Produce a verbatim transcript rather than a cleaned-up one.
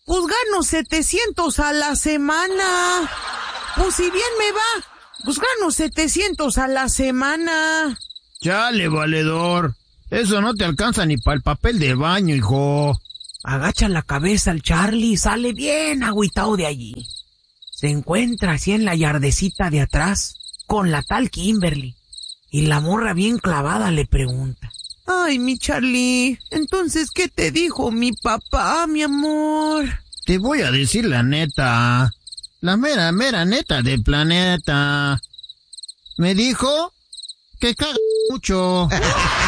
Pues gano setecientos a la semana. Pues si bien me va, pues gano setecientos a la semana. Chale, valedor. Eso no te alcanza ni para el papel de baño, hijo. Agacha la cabeza el Charlie y sale bien agüitado de allí. Se encuentra así en la yardecita de atrás con la tal Kimberly. Y la morra bien clavada le pregunta: ay, mi Charlie, entonces, ¿qué te dijo mi papá, mi amor? Te voy a decir la neta. La mera, mera neta del planeta. Me dijo que caga mucho.